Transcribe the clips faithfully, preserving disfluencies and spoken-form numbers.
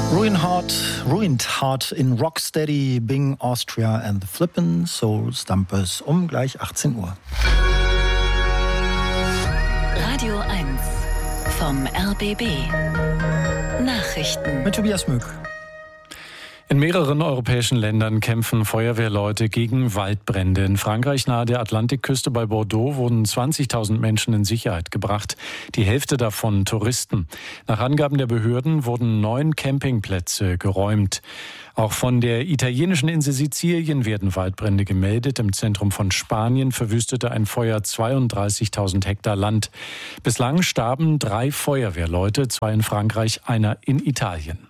Ruined Heart, Ruined Heart in Rocksteady, Bing Austria and the Flippin' Soul Stumpers um gleich achtzehn Uhr. Radio eins vom R B B. Nachrichten Mit Tobias Mück. In mehreren europäischen Ländern kämpfen Feuerwehrleute gegen Waldbrände. In Frankreich nahe der Atlantikküste bei Bordeaux wurden zwanzigtausend Menschen in Sicherheit gebracht, die Hälfte davon Touristen. Nach Angaben der Behörden wurden neun Campingplätze geräumt. Auch von der italienischen Insel Sizilien werden Waldbrände gemeldet. Im Zentrum von Spanien verwüstete ein Feuer zweiunddreißigtausend Hektar Land. Bislang starben drei Feuerwehrleute, zwei in Frankreich, einer in Italien.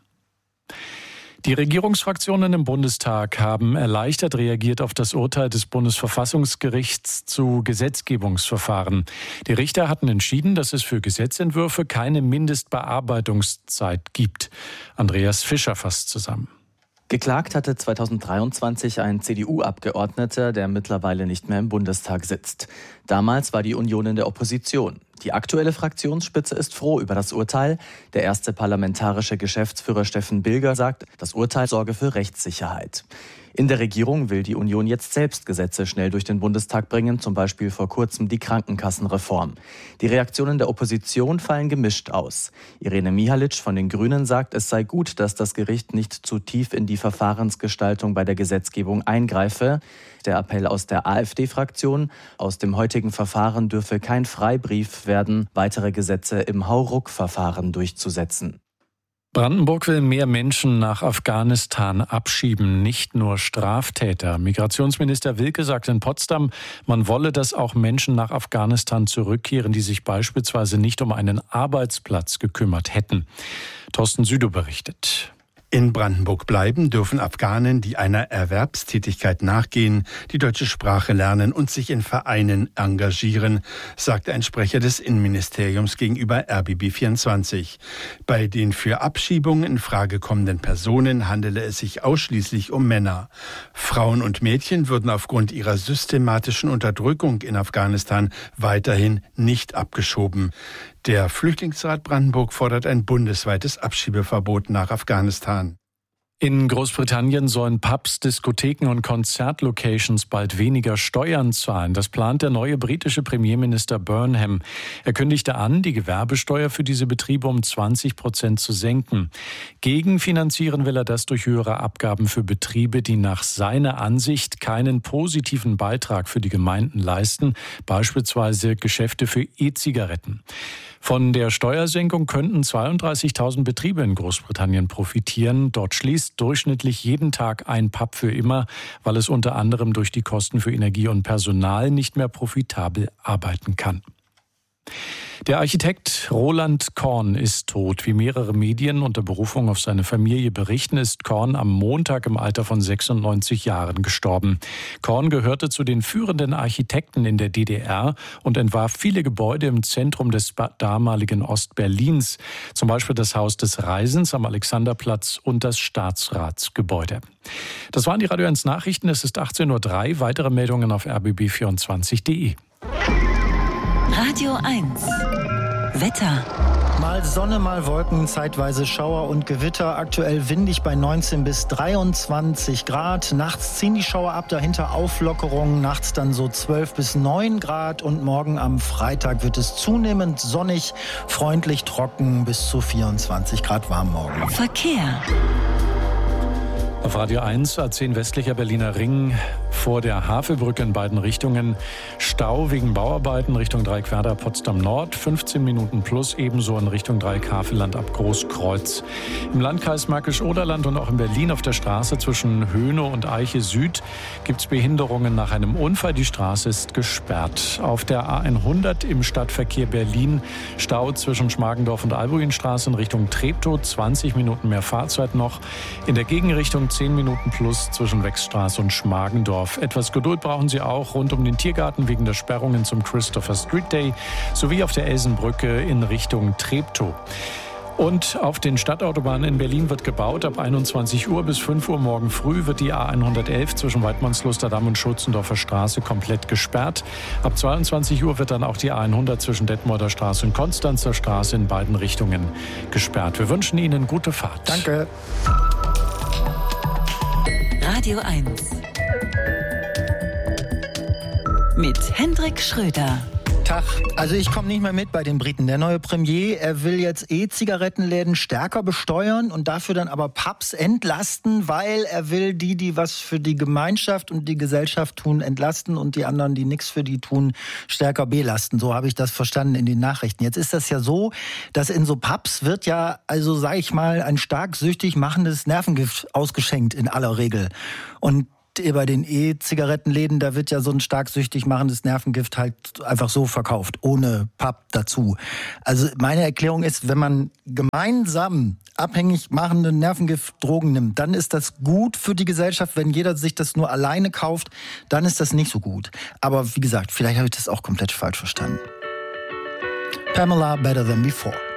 Die Regierungsfraktionen im Bundestag haben erleichtert reagiert auf das Urteil des Bundesverfassungsgerichts zu Gesetzgebungsverfahren. Die Richter hatten entschieden, dass es für Gesetzentwürfe keine Mindestbearbeitungszeit gibt. Andreas Fischer fasst zusammen. Geklagt hatte zweitausenddreiundzwanzig ein C D U-Abgeordneter, der mittlerweile nicht mehr im Bundestag sitzt. Damals war die Union in der Opposition. Die aktuelle Fraktionsspitze ist froh über das Urteil. Der erste parlamentarische Geschäftsführer Steffen Bilger sagt, das Urteil sorge für Rechtssicherheit. In der Regierung will die Union jetzt selbst Gesetze schnell durch den Bundestag bringen, zum Beispiel vor kurzem die Krankenkassenreform. Die Reaktionen der Opposition fallen gemischt aus. Irene Mihalic von den Grünen sagt, es sei gut, dass das Gericht nicht zu tief in die Verfahrensgestaltung bei der Gesetzgebung eingreife. Der Appell aus der AfD-Fraktion: Aus dem heutigen Verfahren dürfe kein Freibrief werden, weitere Gesetze im Hauruck-Verfahren durchzusetzen. Brandenburg will mehr Menschen nach Afghanistan abschieben, nicht nur Straftäter. Migrationsminister Wilke sagt in Potsdam, man wolle, dass auch Menschen nach Afghanistan zurückkehren, die sich beispielsweise nicht um einen Arbeitsplatz gekümmert hätten. Thorsten Südow berichtet. In Brandenburg bleiben dürfen Afghanen, die einer Erwerbstätigkeit nachgehen, die deutsche Sprache lernen und sich in Vereinen engagieren, sagte ein Sprecher des Innenministeriums gegenüber R B B vierundzwanzig. Bei den für Abschiebungen in Frage kommenden Personen handele es sich ausschließlich um Männer. Frauen und Mädchen würden aufgrund ihrer systematischen Unterdrückung in Afghanistan weiterhin nicht abgeschoben. Der Flüchtlingsrat Brandenburg fordert ein bundesweites Abschiebeverbot nach Afghanistan. In Großbritannien sollen Pubs, Diskotheken und Konzertlocations bald weniger Steuern zahlen. Das plant der neue britische Premierminister Burnham. Er kündigte an, die Gewerbesteuer für diese Betriebe um zwanzig Prozent zu senken. Gegenfinanzieren will er das durch höhere Abgaben für Betriebe, die nach seiner Ansicht keinen positiven Beitrag für die Gemeinden leisten, beispielsweise Geschäfte für E-Zigaretten. Von der Steuersenkung könnten zweiunddreißigtausend Betriebe in Großbritannien profitieren. Dort schließt durchschnittlich jeden Tag ein Pub für immer, weil es unter anderem durch die Kosten für Energie und Personal nicht mehr profitabel arbeiten kann. Der Architekt Roland Korn ist tot. Wie mehrere Medien unter Berufung auf seine Familie berichten, ist Korn am Montag im Alter von sechsundneunzig Jahren gestorben. Korn gehörte zu den führenden Architekten in der D D R und entwarf viele Gebäude im Zentrum des damaligen Ostberlins, zum Beispiel das Haus des Reisens am Alexanderplatz und das Staatsratsgebäude. Das waren die Radio eins Nachrichten. Es ist achtzehn Uhr drei. Weitere Meldungen auf r b b vierundzwanzig punkt de. Radio eins. Wetter. Mal Sonne, mal Wolken, zeitweise Schauer und Gewitter. Aktuell windig bei neunzehn bis dreiundzwanzig Grad. Nachts ziehen die Schauer ab, dahinter Auflockerungen. Nachts dann so zwölf bis neun Grad. Und morgen am Freitag wird es zunehmend sonnig, freundlich trocken, bis zu vierundzwanzig Grad warm morgen. Verkehr. Auf Radio eins, A zehn westlicher Berliner Ring, vor der Havelbrücke in beiden Richtungen. Stau wegen Bauarbeiten Richtung Dreieckwerder Potsdam Nord, fünfzehn Minuten plus, ebenso in Richtung Dreieck Havelland ab Großkreuz. Im Landkreis Märkisch-Oderland und auch in Berlin auf der Straße zwischen Höhne und Eiche Süd gibt es Behinderungen nach einem Unfall. Die Straße ist gesperrt. Auf der A hundert im Stadtverkehr Berlin Stau zwischen Schmargendorf und Albuinstraße in Richtung Treptow, zwanzig Minuten mehr Fahrzeit noch. In der Gegenrichtung zehn Minuten plus zwischen Wechstraße und Schmargendorf. Etwas Geduld brauchen Sie auch rund um den Tiergarten wegen der Sperrungen zum Christopher Street Day sowie auf der Elsenbrücke in Richtung Treptow. Und auf den Stadtautobahnen in Berlin wird gebaut. Ab einundzwanzig Uhr bis fünf Uhr morgen früh wird die A hundertelf zwischen Weidmannslusterdamm und Schutzendorfer Straße komplett gesperrt. Ab zweiundzwanzig Uhr wird dann auch die A hundert zwischen Detmolder Straße und Konstanzer Straße in beiden Richtungen gesperrt. Wir wünschen Ihnen gute Fahrt. Danke. Radio eins. Mit Hendrik Schröder. Tag. Also ich komme nicht mehr mit bei den Briten. Der neue Premier, er will jetzt E-Zigarettenläden stärker besteuern und dafür dann aber Pubs entlasten, weil er will die, die was für die Gemeinschaft und die Gesellschaft tun, entlasten und die anderen, die nichts für die tun, stärker belasten. So habe ich das verstanden in den Nachrichten. Jetzt ist das ja so, dass in so Pubs wird ja, also sage ich mal, ein stark süchtig machendes Nervengift ausgeschenkt in aller Regel. Und bei den E-Zigarettenläden, da wird ja so ein stark süchtig machendes Nervengift halt einfach so verkauft, ohne Pub dazu. Also meine Erklärung ist, wenn man gemeinsam abhängig machende Nervengiftdrogen nimmt, dann ist das gut für die Gesellschaft. Wenn jeder sich das nur alleine kauft, dann ist das nicht so gut. Aber wie gesagt, vielleicht habe ich das auch komplett falsch verstanden. Pamela, Better Than Before.